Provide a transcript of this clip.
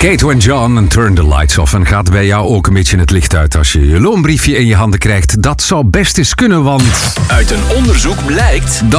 Kate and John en Turn the Lights Off. En gaat bij jou ook een beetje het licht uit als je je loonbriefje in je handen krijgt? Dat zou best eens kunnen, want uit een onderzoek blijkt dat